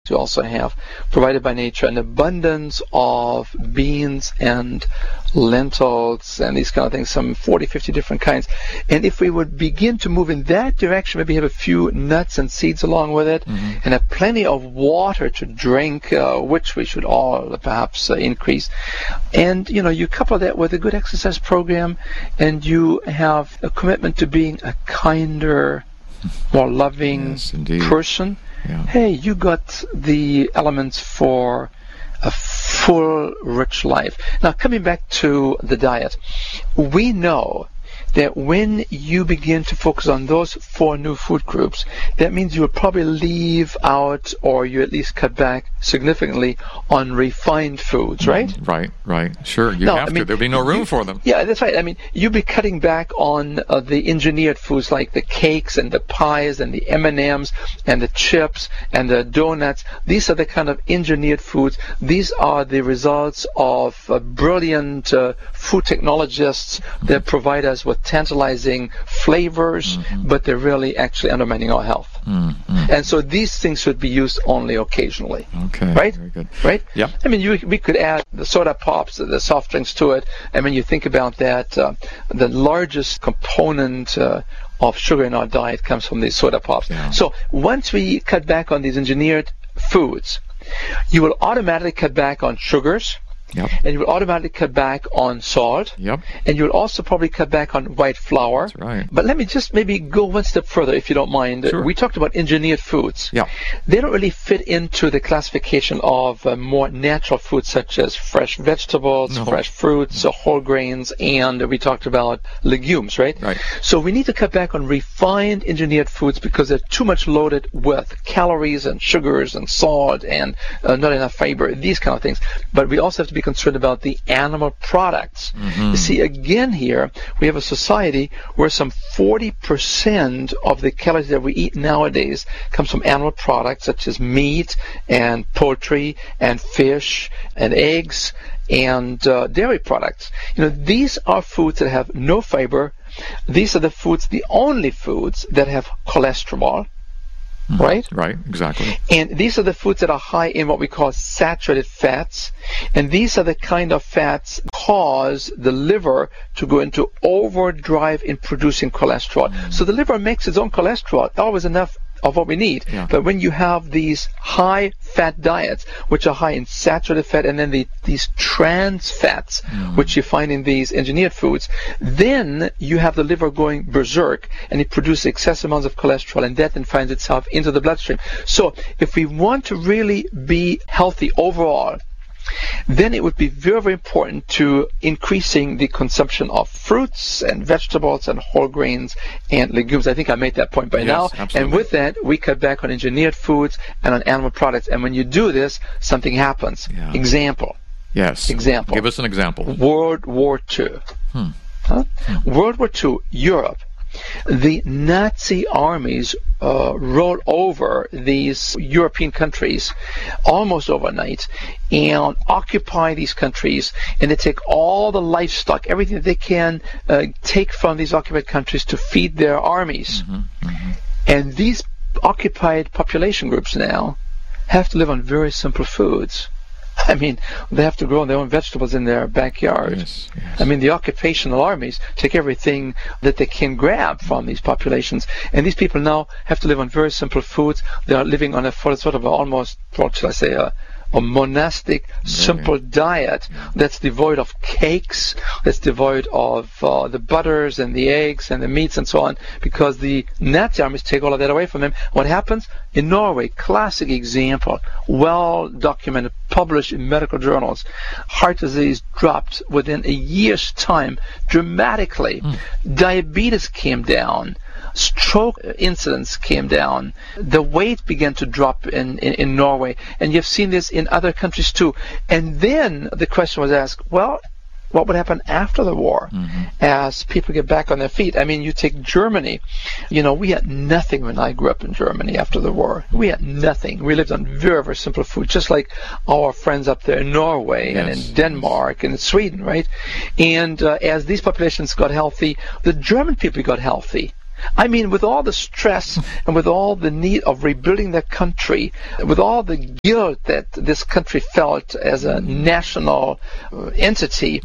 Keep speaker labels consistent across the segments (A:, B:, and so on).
A: We also have, provided by nature, an abundance of beans and lentils and these kind of things, some 40, 50 different kinds. And if we would begin to move in that direction, maybe have a few nuts and seeds along with it, and have plenty of water to drink, which we should all perhaps increase. And, you couple that with a good exercise program, and you have a commitment to being a kinder, more loving person.
B: Yeah.
A: Hey, you got the elements for a full, rich life. Now, coming back to the diet, we know that when you begin to focus on those 4 new food groups, that means you will probably leave out, or you at least cut back significantly on refined foods, right?
B: Right. Sure, you have to. There'll be no room for them.
A: Yeah, that's right. You'll be cutting back on the engineered foods like the cakes and the pies and the M&Ms and the chips and the donuts. These are the kind of engineered foods. These are the results of brilliant food technologists that provide us with tantalizing flavors, but they're really actually undermining our health. And so these things should be used only occasionally.
B: Okay.
A: Right?
B: Very good.
A: Right?
B: Yep.
A: We could add the soda pops, the soft drinks to it. And when you think about that, the largest component of sugar in our diet comes from these soda pops.
B: Yeah.
A: So once we cut back on these engineered foods, you will automatically cut back on sugars.
B: Yep.
A: And you will automatically cut back on salt.
B: Yep.
A: And you'll also probably cut back on white flour.
B: That's right.
A: But let me just maybe go one step further, if you don't mind.
B: Sure.
A: We talked about engineered foods.
B: Yeah.
A: They don't really fit into the classification of more natural foods, such as fresh vegetables, fresh fruits, whole grains, and we talked about legumes, right?
B: Right.
A: So we need to cut back on refined engineered foods because they're too much loaded with calories and sugars and salt and not enough fiber, these kind of things. But we also have to be concerned about the animal products. You see, again here, we have a society where some 40% of the calories that we eat nowadays comes from animal products such as meat and poultry and fish and eggs and dairy products. These are foods that have no fiber. These are the only foods that have cholesterol. Right?
B: Right, exactly.
A: And these are the foods that are high in what we call saturated fats. And these are the kind of fats that cause the liver to go into overdrive in producing cholesterol. So the liver makes its own cholesterol, always enough of what we need.
B: Yeah.
A: But when you have these high fat diets, which are high in saturated fat, and then these trans fats, which you find in these engineered foods, then you have the liver going berserk, and it produces excessive amounts of cholesterol, and that then finds itself into the bloodstream. So if we want to really be healthy overall, then it would be very, very important to increasing the consumption of fruits and vegetables and whole grains and legumes. I think I made that point by now.
B: Absolutely.
A: And with that, we cut back on engineered foods and on animal products. And when you do this, something happens.
B: Yeah.
A: Example.
B: Yes.
A: Example.
B: Give us an example.
A: World War II. World War II, Europe. The Nazi armies rolled over these European countries almost overnight and occupy these countries, and they take all the livestock, everything that they can take from these occupied countries to feed their armies. And these occupied population groups now have to live on very simple foods. They have to grow their own vegetables in their backyard.
B: Yes.
A: The occupational armies take everything that they can grab from these populations. And these people now have to live on very simple foods. They are living on a sort of almost, what shall I say, a monastic, simple diet that's devoid of cakes, that's devoid of the butters and the eggs and the meats and so on, because the Nazi armies take all of that away from them. What happens? In Norway, classic example, well documented, published in medical journals, heart disease dropped within a year's time dramatically. Diabetes came down. Stroke incidence came down. The weight began to drop in Norway. And you've seen this in other countries too. And then the question was asked, well, what would happen after the war as people get back on their feet? You take Germany. We had nothing when I grew up in Germany after the war. We had nothing. We lived on very, very simple food, just like our friends up there in Norway and in Denmark and in Sweden, right? And as these populations got healthy, the German people got healthy. I mean, with all the stress and with all the need of rebuilding their country, with all the guilt that this country felt as a national entity,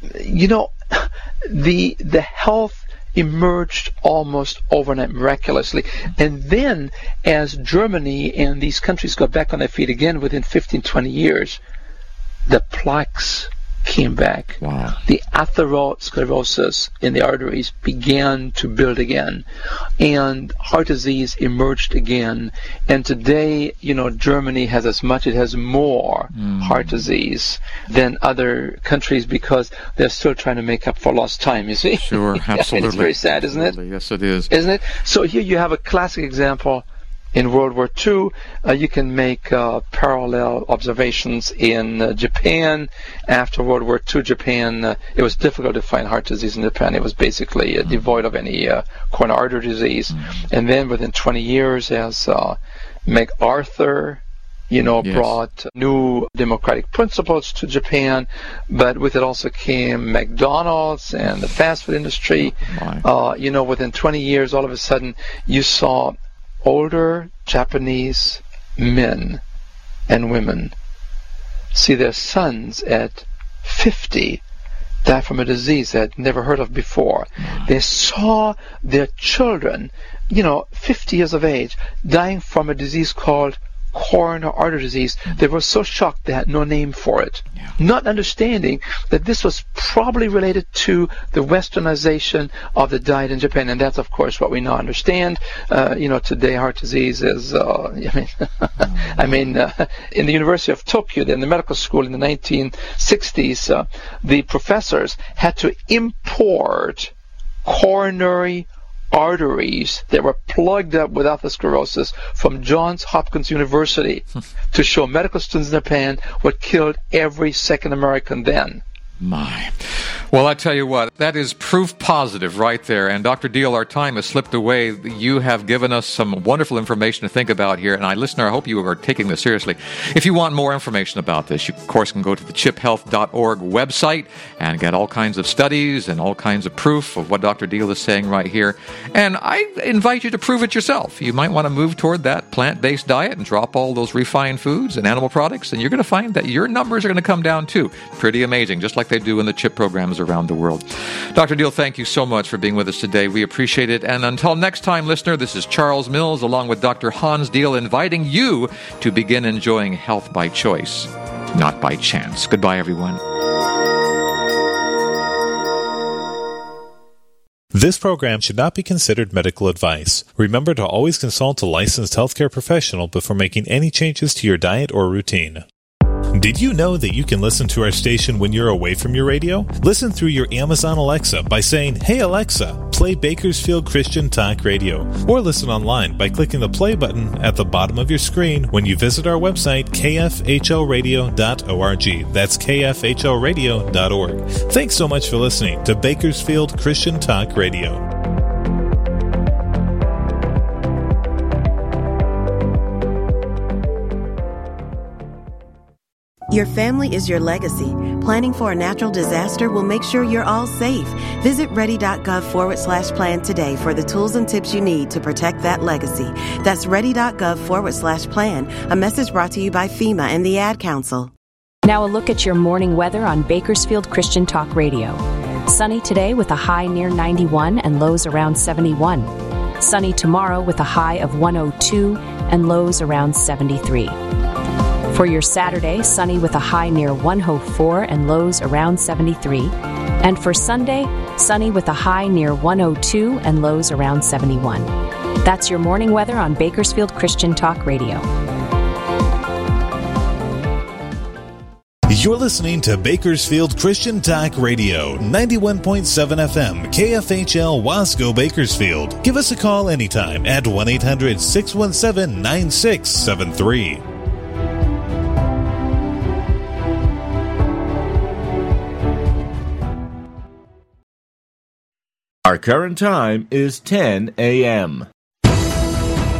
A: the health emerged almost overnight, miraculously. And then, as Germany and these countries got back on their feet again within 15, 20 years, the plaques came back.
B: Wow.
A: The atherosclerosis in the arteries began to build again, and heart disease emerged again. And today, Germany has it has more heart disease than other countries because they're still trying to make up for lost time, you see?
B: Sure, absolutely.
A: It's very sad, isn't it?
B: Yes, it is.
A: Isn't it? So here you have a classic example. In World War II, you can make parallel observations in Japan. After World War II, Japan, it was difficult to find heart disease in Japan. It was basically devoid of any coronary artery disease. And then within 20 years, as MacArthur, brought new democratic principles to Japan, but with it also came McDonald's and the fast food industry. Within 20 years, all of a sudden, you saw older Japanese men and women see their sons at 50 die from a disease they had never heard of before. They saw their children, 50 years of age, dying from a disease called coronary artery disease. They were so shocked they had no name for it, not understanding that this was probably related to the westernization of the diet in Japan. And that's, of course, what we now understand. Today heart disease is, in the University of Tokyo, in the medical school in the 1960s, the professors had to import coronary arteries that were plugged up with atherosclerosis from Johns Hopkins University to show medical students in Japan what killed every second American then.
B: My. Well, I tell you what, that is proof positive right there. And Dr. Deal, our time has slipped away. You have given us some wonderful information to think about here. And listener, I hope you are taking this seriously. If you want more information about this, you, of course, can go to the chiphealth.org website and get all kinds of studies and all kinds of proof of what Dr. Deal is saying right here. And I invite you to prove it yourself. You might want to move toward that plant-based diet and drop all those refined foods and animal products, and you're going to find that your numbers are going to come down too. Pretty amazing, just like they do in the CHIP programs around the world. Dr. Deal, thank you so much for being with us today. We appreciate it. And until next time, listener, this is Charles Mills along with Dr. Hans Deal inviting you to begin enjoying health by choice, not by chance. Goodbye, everyone.
C: This program should not be considered medical advice. Remember to always consult a licensed healthcare professional before making any changes to your diet or routine. Did you know that you can listen to our station when you're away from your radio? Listen through your Amazon Alexa by saying, "Hey Alexa, play Bakersfield Christian Talk Radio." Or listen online by clicking the play button at the bottom of your screen when you visit our website, kfhlradio.org. That's kfhlradio.org. Thanks so much for listening to Bakersfield Christian Talk Radio.
D: Your family is your legacy. Planning for a natural disaster will make sure you're all safe. Visit ready.gov/plan today for the tools and tips you need to protect that legacy. That's ready.gov/plan. A message brought to you by FEMA and the Ad Council.
E: Now a look at your morning weather on Bakersfield Christian Talk Radio. Sunny today with a high near 91 and lows around 71. Sunny tomorrow with a high of 102 and lows around 73. For your Saturday, sunny with a high near 104 and lows around 73. And for Sunday, sunny with a high near 102 and lows around 71. That's your morning weather on Bakersfield Christian Talk Radio.
C: You're listening to Bakersfield Christian Talk Radio, 91.7 FM, KFHL Wasco, Bakersfield. Give us a call anytime at 1-800-617-9673.
F: Our current time is 10 a.m.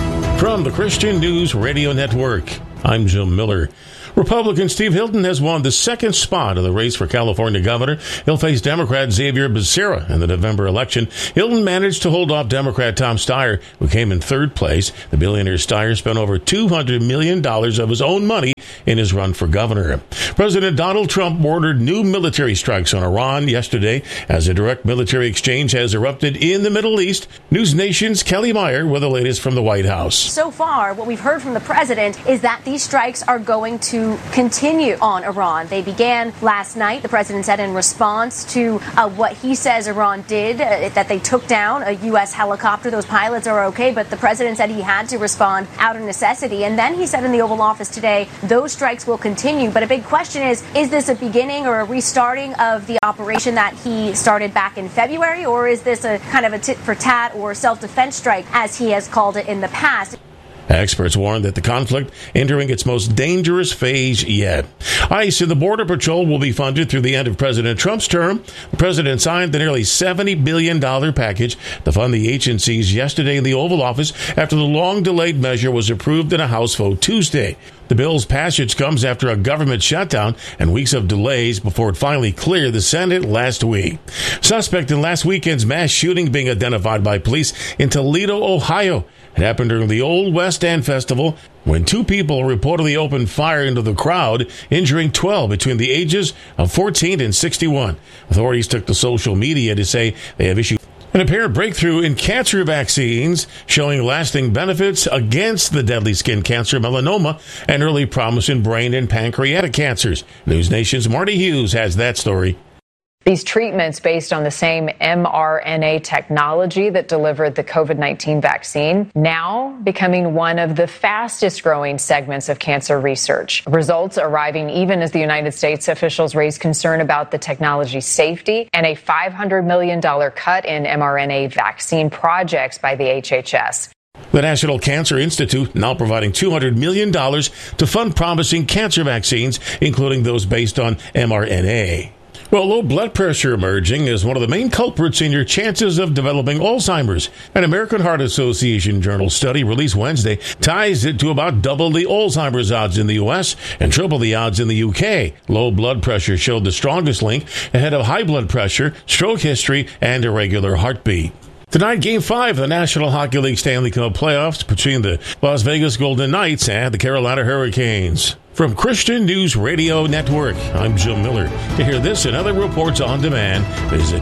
F: From the Christian News Radio Network, I'm Jim Miller. Republican Steve Hilton has won the second spot in the race for California governor. He'll face Democrat Xavier Becerra in the November election. Hilton managed to hold off Democrat Tom Steyer, who came in third place. The billionaire Steyer spent over $200 million of his own money in his run for governor. President Donald Trump ordered new military strikes on Iran yesterday as a direct military exchange has erupted in the Middle East. News Nation's Kelly Meyer with the latest from the White House.
G: So far, what we've heard from the president is that these strikes are going to continue on Iran. They began last night, the president said, in response to what he says Iran did, that they took down a U.S. helicopter. Those pilots are okay, but the president said he had to respond out of necessity. And then he said in the Oval Office today, those strikes will continue. But a big question is this a beginning or a restarting of the operation that he started back in February, or is this a kind of a tit for tat or self-defense strike, as he has called it in the past?
F: Experts warn that the conflict entering its most dangerous phase yet. ICE and the Border Patrol will be funded through the end of President Trump's term. The president signed the nearly $70 billion package to fund the agencies yesterday in the Oval Office after the long-delayed measure was approved in a House vote Tuesday. The bill's passage comes after a government shutdown and weeks of delays before it finally cleared the Senate last week. Suspect in last weekend's mass shooting being identified by police in Toledo, Ohio. It happened during the Old West End Festival when two people reportedly opened fire into the crowd, injuring 12 between the ages of 14 and 61. Authorities took to social media to say they have issued an apparent breakthrough in cancer vaccines showing lasting benefits against the deadly skin cancer, melanoma, and early promise in brain and pancreatic cancers. News Nation's Marty Hughes has that story.
H: These treatments based on the same mRNA technology that delivered the COVID-19 vaccine, now becoming one of the fastest growing segments of cancer research. Results arriving even as the United States officials raise concern about the technology's safety and a $500 million cut in mRNA vaccine projects by the HHS.
F: The National Cancer Institute now providing $200 million to fund promising cancer vaccines, including those based on mRNA. Well, low blood pressure emerging as one of the main culprits in your chances of developing Alzheimer's. An American Heart Association journal study released Wednesday ties it to about double the Alzheimer's odds in the U.S. and triple the odds in the U.K. Low blood pressure showed the strongest link ahead of high blood pressure, stroke history, and irregular heartbeat. Tonight, Game 5 of the National Hockey League Stanley Cup playoffs between the Las Vegas Golden Knights and the Carolina Hurricanes. From Christian News Radio Network, I'm Jim Miller. To hear this and other reports on demand, visit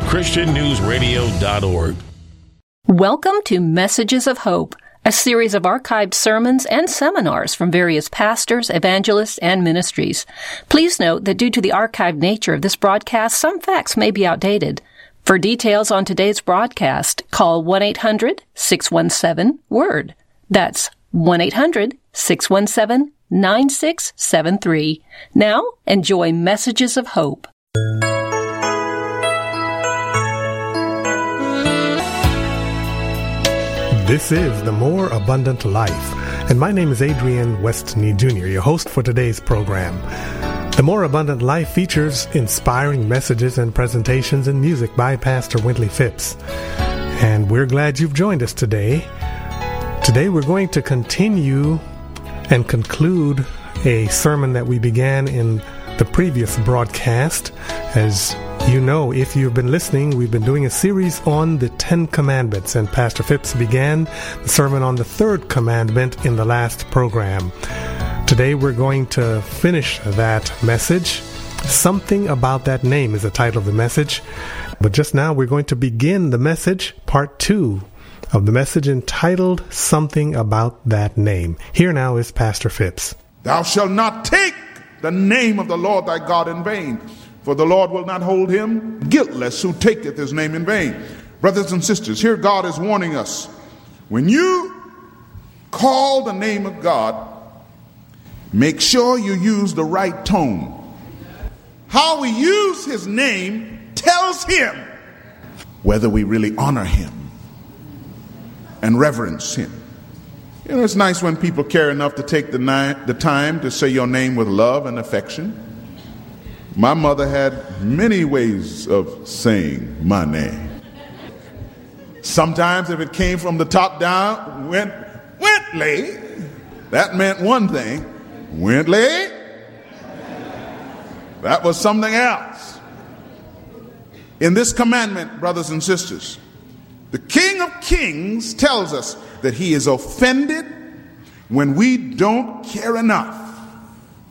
F: ChristianNewsRadio.org.
I: Welcome to Messages of Hope, a series of archived sermons and seminars from various pastors, evangelists, and ministries. Please note that due to the archived nature of this broadcast, some facts may be outdated. For details on today's broadcast, call 1-800-617-WORD. That's 1-800-617-9673. Now, enjoy Messages of Hope.
J: This is The More Abundant Life, and my name is Adrian Westney Jr., your host for today's program. The More Abundant Life features inspiring messages and presentations and music by Pastor Wintley Phipps. And we're glad you've joined us today. Today we're going to continue and conclude a sermon that we began in the previous broadcast. As you know, if you've been listening, we've been doing a series on the 10 Commandments, and Pastor Phipps began the sermon on the third commandment in the last program. Today we're going to finish that message. Something About That Name is the title of the message. But just now we're going to begin the message, part 2 of the message entitled Something About That Name. Here now is Pastor Phipps.
K: Thou shalt not take the name of the Lord thy God in vain, for the Lord will not hold him guiltless who taketh his name in vain. Brothers and sisters, here God is warning us. When you call the name of God, make sure you use the right tone. How we use his name tells him whether we really honor him and reverence him. You know, it's nice when people care enough to take the time to say your name with love and affection. My mother had many ways of saying my name. Sometimes if it came from the top down, went late, that meant one thing. Went late, that was something else. In this commandment, brothers and sisters, the King of Kings tells us that he is offended when we don't care enough